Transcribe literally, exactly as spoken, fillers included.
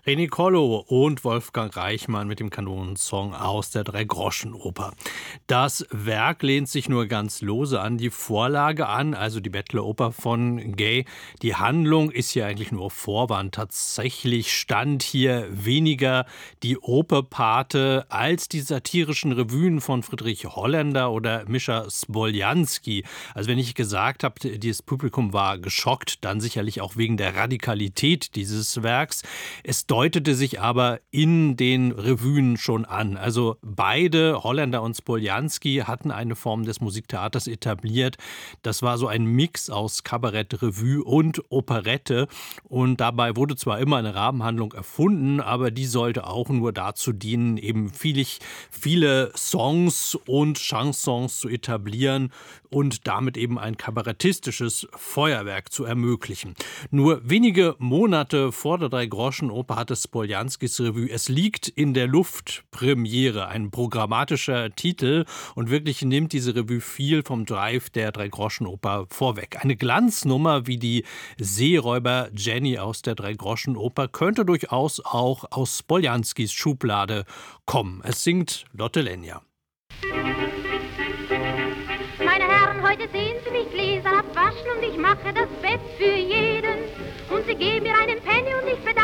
René Collo und Wolfgang Reichmann mit dem Kanonensong aus der Dreigroschenoper. Das Werk lehnt sich nur ganz lose an die Vorlage an, also die Bettleroper von Gay. Die Handlung ist hier eigentlich nur Vorwand. Tatsächlich stand hier weniger die Operpate als die satirischen Revuen von Friedrich Holländer oder Mischa Smoljanski. Also wenn ich gesagt habe, dieses Publikum war geschockt, dann sicherlich auch wegen der Radikalität dieses Werks. Es deutete sich aber in den Revuen schon an. Also beide, Holländer und Smoljanski, hatten eine Form des Musiktheaters etabliert. Das war so ein Mix aus Kabarett, Revue und Operette. Und dabei wurde zwar immer eine Rahmenhandlung erfunden, aber die sollte auch nur dazu dienen, eben viele, viele Songs und Chansons zu etablieren und damit eben ein kabarettistisches Feuerwerk zu ermöglichen. Nur wenige Monate vor der Dreigroschenoper hatte Smoljanskis Revue Es liegt in der Luft Premiere, ein programmatischer Titel, und wirklich nimmt diese Revue viel vom Drive der Dreigroschenoper vorweg. Eine Glanznummer wie die Seeräuber Jenny aus der Dreigroschenoper könnte durchaus auch aus Smoljanskis Schublade kommen. Es singt Lotte Lenya. Meine Herren, heute sehen Sie mich Gläser abwaschen und ich mache das Bett für jeden. Und Sie geben mir einen Penny und ich bedanke